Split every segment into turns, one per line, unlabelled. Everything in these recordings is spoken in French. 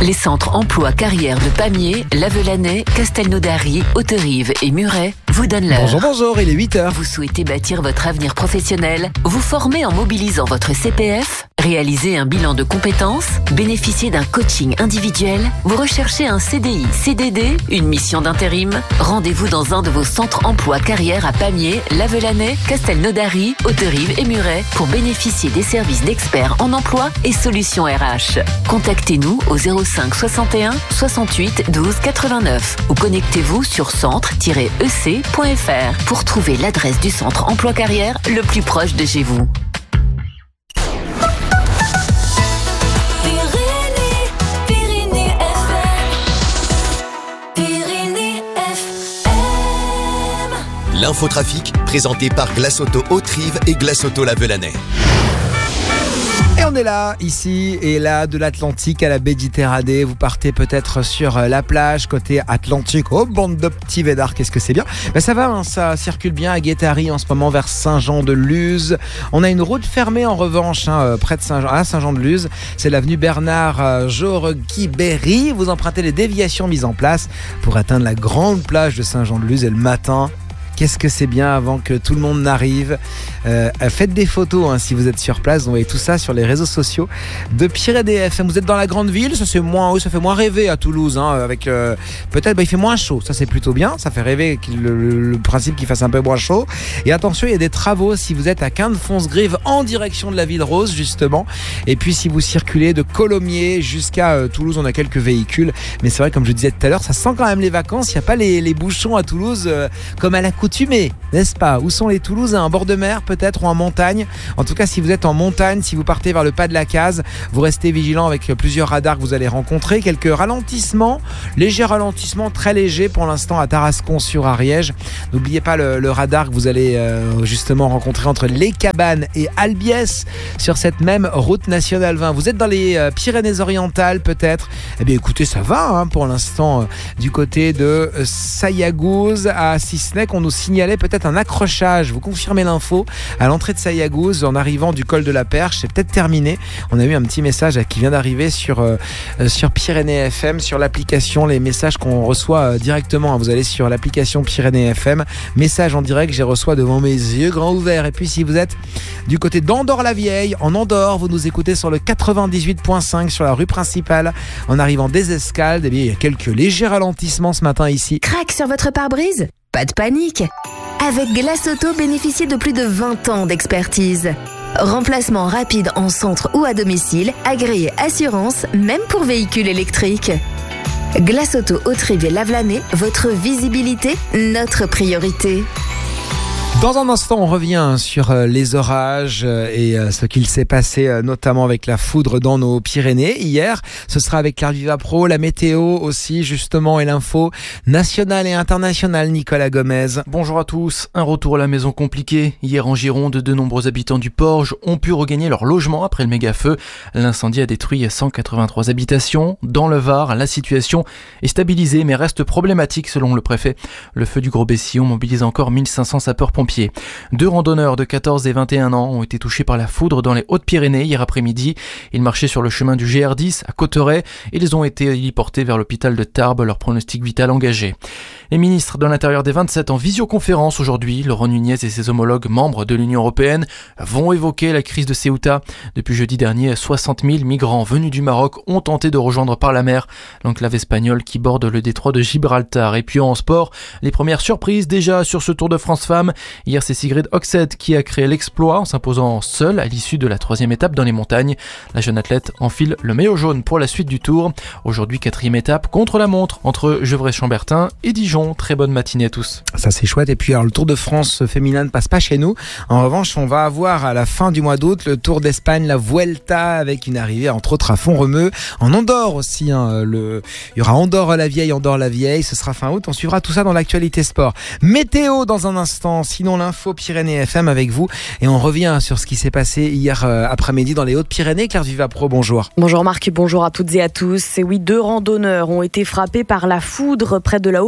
Les centres emploi carrière de Pamiers, Lavelanet, Castelnaudary, Hauterive et Muret vous donnent l'heure.
Bonjour, il est 8h.
Vous souhaitez bâtir votre avenir professionnel, vous former en mobilisant votre CPF, réaliser un bilan de compétences, bénéficier d'un coaching individuel, vous recherchez un CDI, CDD, une mission d'intérim. Rendez-vous dans un de vos centres emploi carrière à Pamiers, Lavelanet, Castelnaudary, Hauterive et Muret pour bénéficier des services d'experts en emploi et solutions RH. Contactez-nous au 05 61 68 12 89 ou connectez-vous sur centre-ec.fr pour trouver l'adresse du centre emploi carrière le plus proche de chez vous.
L'infotrafic présenté par Glace Auto Hauterive et Glace Auto Lavelanet.
Et on est là, ici et là, de l'Atlantique à la Méditerranée. Vous partez peut-être sur la plage, côté Atlantique. Oh, bande de petits védards, qu'est-ce que c'est bien. Ben ça va, hein, ça circule bien à Guétary en ce moment vers Saint-Jean-de-Luz. On a une route fermée en revanche, près de Saint-Jean-de-Luz. C'est l'avenue Bernard Jorguibéry. Vous empruntez les déviations mises en place pour atteindre la grande plage de Saint-Jean-de-Luz. Et le matin, qu'est-ce que c'est bien avant que tout le monde n'arrive. Faites des photos si vous êtes sur place. Vous voyez tout ça sur les réseaux sociaux de Pyrénées FM. Vous êtes dans la grande ville, ça fait moins rêver à Toulouse. Avec peut-être il fait moins chaud, ça c'est plutôt bien. Ça fait rêver le principe qu'il fasse un peu moins chaud. Et attention, il y a des travaux si vous êtes à Quinte-Fonce-Grive en direction de la Ville Rose justement. Et puis si vous circulez de Colomiers jusqu'à Toulouse, on a quelques véhicules. Mais c'est vrai, comme je disais tout à l'heure, ça sent quand même les vacances. Il n'y a pas les bouchons à Toulouse comme à l'accoutumée, n'est-ce pas? Où sont les Toulousains? En bord de mer peut-être ou en montagne? En tout cas, si vous êtes en montagne, si vous partez vers le pas de la Case, vous restez vigilant avec plusieurs radars que vous allez rencontrer. Quelques ralentissements, légers ralentissements, très légers pour l'instant à Tarascon-sur-Ariège. N'oubliez pas le radar que vous allez justement rencontrer entre Les Cabanes et Albiès sur cette même route nationale 20. Vous êtes dans les Pyrénées-Orientales peut-être? Eh bien écoutez, ça va pour l'instant du côté de Sayagouz à Sisnec. On nous signalait peut-être un accrochage, vous confirmez l'info, à l'entrée de Sayagouz en arrivant du col de la Perche. C'est peut-être terminé. On a eu un petit message qui vient d'arriver sur Pyrénées FM, sur l'application, les messages qu'on reçoit directement. Vous allez sur l'application Pyrénées FM, message en direct, j'ai reçu devant mes yeux grands ouverts. Et puis si vous êtes du côté d'Andorre-la-Vieille, en Andorre, vous nous écoutez sur le 98.5 sur la rue principale en arrivant des Escaldes. Eh bien, il y a quelques légers ralentissements ce matin ici.
Crac sur votre pare-brise? Pas de panique. Avec Glace Auto, bénéficiez de plus de 20 ans d'expertise. Remplacement rapide en centre ou à domicile, agréé assurance, même pour véhicules électriques. Glace Auto Hauterive et Lavelanet, votre visibilité, notre priorité.
Dans un instant, on revient sur les orages et ce qu'il s'est passé notamment avec la foudre dans nos Pyrénées hier. Ce sera avec Claire Vivapro, la météo aussi justement et l'info nationale et internationale. Nicolas Gomez.
Bonjour à tous. Un retour à la maison compliqué. Hier en Gironde, de nombreux habitants du Porge ont pu regagner leur logement après le méga-feu. L'incendie a détruit 183 habitations. Dans le Var, la situation est stabilisée mais reste problématique selon le préfet. Le feu du Gros-Bessillon mobilise encore 1500 sapeurs-pompiers. 2 randonneurs de 14 et 21 ans ont été touchés par la foudre dans les Hautes-Pyrénées hier après-midi. Ils marchaient sur le chemin du GR10 à Cauterets et ils ont été héliportés vers l'hôpital de Tarbes, leur pronostic vital engagé. Les ministres de l'Intérieur des 27 en visioconférence aujourd'hui. Laurent Nunez et ses homologues membres de l'Union européenne vont évoquer la crise de Ceuta. Depuis jeudi dernier, 60 000 migrants venus du Maroc ont tenté de rejoindre par la mer l'enclave espagnole qui borde le détroit de Gibraltar. Et puis en sport, les premières surprises déjà sur ce Tour de France Femmes. Hier, c'est Sigrid Hoxhed qui a créé l'exploit en s'imposant seule à l'issue de la 3e étape dans les montagnes. La jeune athlète enfile le maillot jaune pour la suite du Tour. Aujourd'hui, 4e étape contre la montre entre Gevrey-Chambertin et Dijon. Très bonne matinée à tous.
Ça c'est chouette. Et puis alors, le Tour de France féminin ne passe pas chez nous. En revanche, on va avoir à la fin du mois d'août le Tour d'Espagne, la Vuelta, avec une arrivée entre autres à Font-Romeu, en Andorre aussi. Il y aura Andorre-la-Vieille. Ce sera fin août. On suivra tout ça dans l'actualité sport. Météo dans un instant. Sinon l'info Pyrénées FM avec vous. Et on revient sur ce qui s'est passé hier après-midi dans les Hautes-Pyrénées. Claire Vivapro, bonjour.
Bonjour Marc, bonjour à toutes et à tous. Et oui, 2 randonneurs ont été frappés par la foudre près de la Hourquette d'Ozon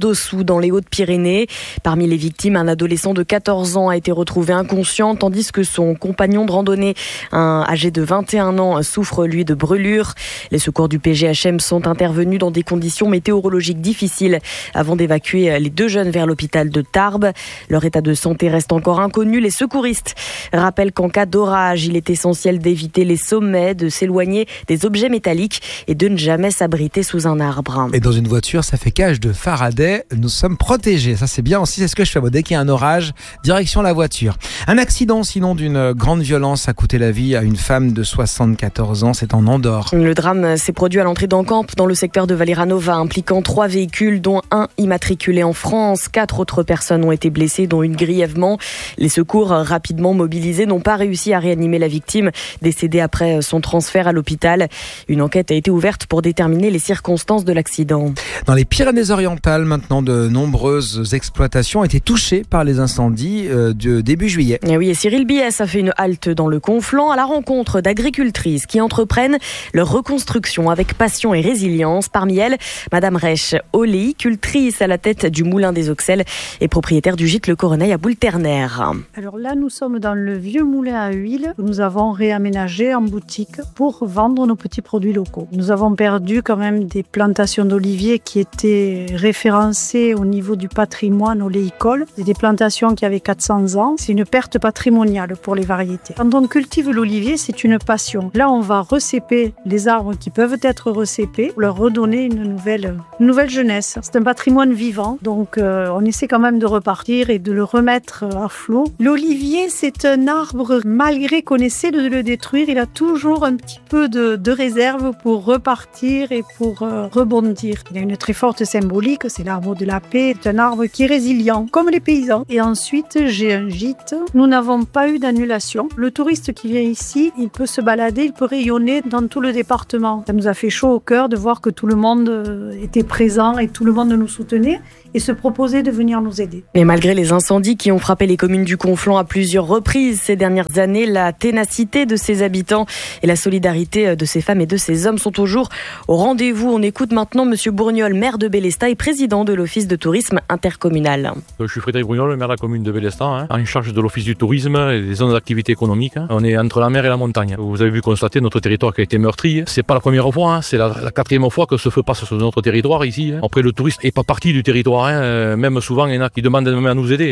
d'Ossou dans les Hautes-Pyrénées. Parmi les victimes, un adolescent de 14 ans a été retrouvé inconscient, tandis que son compagnon de randonnée, un âgé de 21 ans, souffre lui de brûlures. Les secours du PGHM sont intervenus dans des conditions météorologiques difficiles avant d'évacuer les deux jeunes vers l'hôpital de Tarbes. Leur état de santé reste encore inconnu. Les secouristes rappellent qu'en cas d'orage, il est essentiel d'éviter les sommets, de s'éloigner des objets métalliques et de ne jamais s'abriter sous un arbre.
Et dans une voiture, ça fait cage de Faraday. Nous sommes protégés. Ça, c'est bien aussi. C'est ce que je fais. Dès qu'il y a un orage, direction la voiture. Un accident, sinon d'une grande violence, a coûté la vie à une femme de 74 ans. C'est en Andorre.
Le drame s'est produit à l'entrée d'Encamp, dans le secteur de Valéranova, impliquant 3 véhicules, dont un immatriculé en France. 4 autres personnes ont été blessées, dont une grièvement. Les secours rapidement mobilisés n'ont pas réussi à réanimer la victime, décédée après son transfert à l'hôpital. Une enquête a été ouverte pour déterminer les circonstances de l'accident.
Dans les Pyrénées-Orientales, maintenant, de nombreuses exploitations ont été touchées par les incendies de début juillet.
Et oui, et Cyril Biès a fait une halte dans le Conflent à la rencontre d'agricultrices qui entreprennent leur reconstruction avec passion et résilience. Parmi elles, Madame Reich, oléicultrice à la tête du Moulin des Auxelles et propriétaire du gîte Le Coroneil à Boulterner.
Alors là, nous sommes dans le vieux moulin à huile que nous avons réaménagé en boutique pour vendre nos petits produits locaux. Nous avons perdu quand même des plantations d'oliviers qui étaient référencées au niveau du patrimoine oléicole. C'est des plantations qui avaient 400 ans. C'est une perte patrimoniale pour les variétés. Quand on cultive l'olivier, c'est une passion. Là, on va recéper les arbres qui peuvent être recépés pour leur redonner une nouvelle jeunesse. C'est un patrimoine vivant, donc on essaie quand même de repartir et de le remettre à flot. L'olivier, c'est un arbre, malgré qu'on essaie de le détruire, il a toujours un petit peu de réserve pour repartir et pour rebondir. Il a une très forte symbolique, c'est l'arbre de la paix, c'est un arbre qui est résilient, comme les paysans. Et ensuite, j'ai un gîte. Nous n'avons pas eu d'annulation. Le touriste qui vient ici, il peut se balader, il peut rayonner dans tout le département. Ça nous a fait chaud au cœur de voir que tout le monde était présent et tout le monde nous soutenait et se proposait de venir nous aider.
Et malgré les incendies qui ont frappé les communes du Conflent à plusieurs reprises ces dernières années, la ténacité de ses habitants et la solidarité de ces femmes et de ces hommes sont toujours au rendez-vous. On écoute maintenant Monsieur Bourgnol, maire de Bélestat et président de l'Office de tourisme intercommunal.
Je suis Frédéric Bourgnol, maire de la commune de Bélestat, en charge de l'Office du tourisme et des zones d'activité économique. On est entre la mer et la montagne. Vous avez vu constater notre territoire qui a été meurtri. C'est pas la première fois, c'est la 4e fois que ce feu passe sur notre territoire ici. Après, le tourisme n'est pas partie du territoire. Même souvent, il y en a qui demandent à nous aider.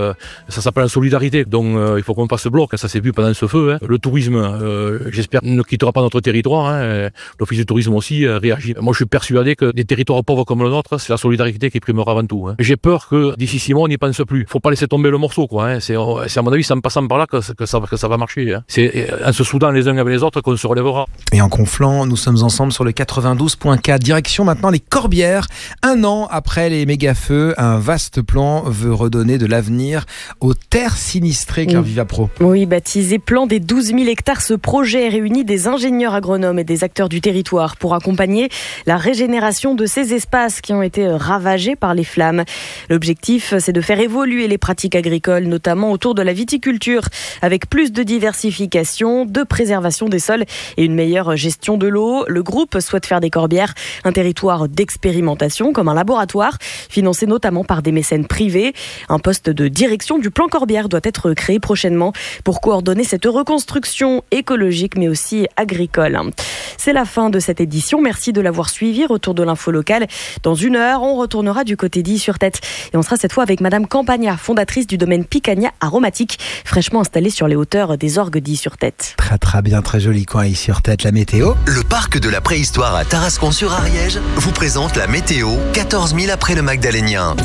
Ça s'appelle la solidarité. Donc, il faut qu'on fasse bloc. Ça s'est vu pendant ce feu. Le tourisme, j'espère, ne quittera pas notre territoire. L'Office du tourisme aussi réagit. Moi, je suis persuadé que des territoires pauvres comme le nôtre, c'est la solidarité qui primera avant tout. J'ai peur que d'ici 6 mois, on n'y pense plus. Faut pas laisser tomber le morceau, quoi. C'est à mon avis, c'est en passant par là que ça va marcher. C'est en se soudant les uns avec les autres qu'on se relèvera.
Et en Conflent, nous sommes ensemble sur le 92.4. Direction maintenant les Corbières. 1 an après les méga-feux, un vaste plan veut redonner de l'avenir aux terres sinistrées, car Vivapro.
Oui, baptisé Plan des 12 000 hectares, ce projet réunit des ingénieurs agronomes et des acteurs du territoire pour accompagner la régénération de ces espaces qui ont été ravagés par les flammes. L'objectif, c'est de faire évoluer les pratiques agricoles, notamment autour de la viticulture, avec plus de diversification, de préservation des sols et une meilleure gestion de l'eau. Le groupe souhaite faire des Corbières un territoire d'expérimentation, comme un laboratoire, financé notamment par des mécènes privés. Un poste de direction du plan Corbières doit être créé prochainement pour coordonner cette reconstruction écologique mais aussi agricole. C'est la fin de cette édition. Merci de l'avoir suivi. Retour de l'info locale. Dans 1 heure, on retournera du côté d'Is-sur-Tête. Et on sera cette fois avec Madame Campagna, fondatrice du domaine Picania Aromatique, fraîchement installé sur les hauteurs des Orgues d'Is-sur-Tête.
Très bien, très joli coin Is-sur-Tête, la météo.
Le parc de la préhistoire à Tarascon-sur-Ariège vous présente la météo 14 000 après le Magdalénien.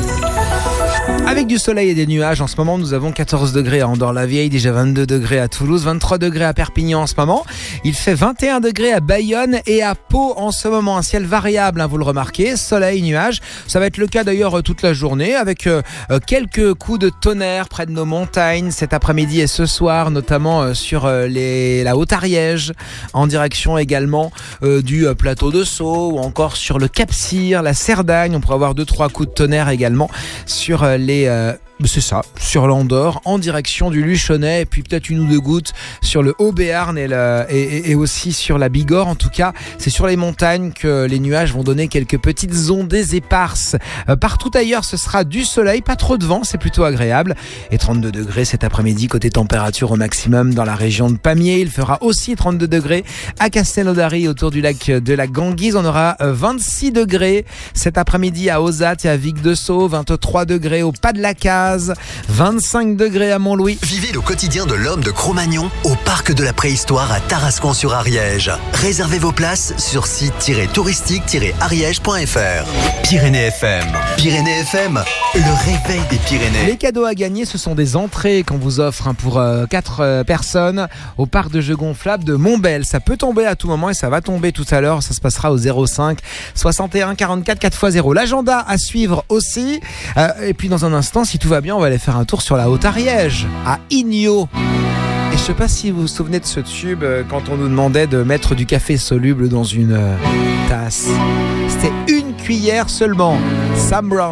Avec du soleil et des nuages, en ce moment, nous avons 14 degrés à Andorre-la-Vieille, déjà 22 degrés à Toulouse, 23 degrés à Perpignan en ce moment. Il fait 21 degrés à Bayonne et à Pau en ce moment. Un ciel variable, vous le remarquez, soleil, nuages. Ça va être le cas d'ailleurs toute la journée, avec quelques coups de tonnerre près de nos montagnes cet après-midi et ce soir, notamment sur la Haute-Ariège, en direction également du plateau de Sceaux ou encore sur le Cap-Cyr, la Cerdagne. On pourrait avoir 2-3 coups de tonnerre également sur les c'est ça, sur l'Andorre, en direction du Luchonnet, et puis peut-être une ou deux gouttes sur le Haut-Béarn et aussi sur la Bigorre. En tout cas, c'est sur les montagnes que les nuages vont donner quelques petites ondées éparses. Partout ailleurs, ce sera du soleil, pas trop de vent, c'est plutôt agréable. Et 32 degrés cet après-midi, côté température au maximum dans la région de Pamiers. Il fera aussi 32 degrés à Castelnaudary, autour du lac de la Ganguise. On aura 26 degrés cet après-midi à Ozat et à Vic-de-Sceaux, 23 degrés au Pas de la Case, 25 degrés à Montlouis.
Vivez le quotidien de l'homme de Cro-Magnon au parc de la préhistoire à Tarascon-sur-Ariège. Réservez vos places sur site-touristique-ariège.fr. Pyrénées FM. Pyrénées FM, le réveil des Pyrénées.
Les cadeaux à gagner, ce sont des entrées qu'on vous offre pour 4 personnes au parc de jeux gonflables de Montbel. Ça peut tomber à tout moment et ça va tomber tout à l'heure. Ça se passera au 05 61 44 4x0. L'agenda à suivre aussi. Et puis dans un instant, si tout va bien, on va aller faire un tour sur la Haute-Ariège, à Igno. Et je sais pas si vous vous souvenez de ce tube quand on nous demandait de mettre du café soluble dans une tasse. C'était une cuillère seulement. Sam Brown.